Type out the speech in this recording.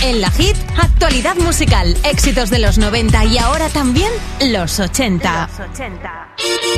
En la Hit, actualidad musical, éxitos de los 90 y ahora también los 80.